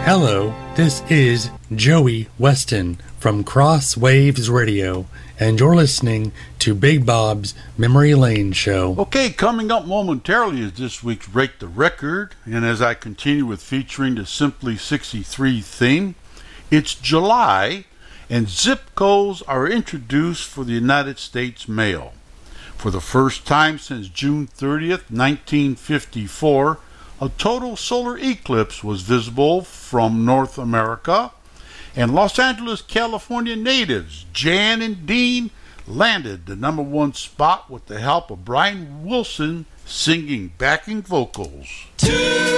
Hello, this is Joey Weston from Cross Waves Radio, and you're listening to Big Bob's Memory Lane Show. Okay, coming up momentarily is this week's Break the Record, and as I continue with featuring the Simply 63 theme, it's July, and zip codes are introduced for the United States mail. For the first time since June 30th, 1954, a total solar eclipse was visible from North America, and Los Angeles, California natives Jan and Dean landed the number one spot with the help of Brian Wilson singing backing vocals.